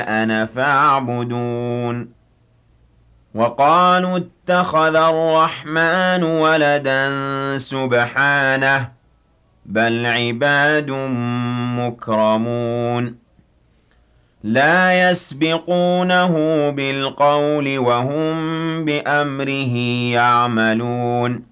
أَنَا فَاعْبُدُونِ وَقَالُوا اتَّخَذَ الرَّحْمَٰنُ وَلَدًا سُبْحَانَهُ بَلْ عِبَادٌ مُّكْرَمُونَ لَا يَسْبِقُونَهُ بِالْقَوْلِ وَهُم بِأَمْرِهِ يَعْمَلُونَ